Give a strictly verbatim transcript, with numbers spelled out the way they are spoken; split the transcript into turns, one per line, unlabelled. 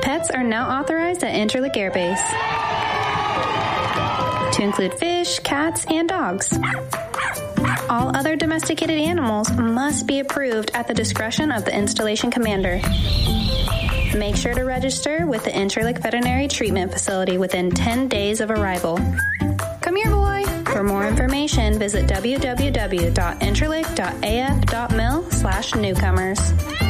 Pets are now authorized at Incirlik Air Base to include fish, cats, and dogs. All other domesticated animals must be approved at the discretion of the installation commander. Make sure to register with the Incirlik Veterinary Treatment Facility within ten days of arrival. Come here, boy. For more information, visit w w w dot incirlik dot a f dot mil slash newcomers.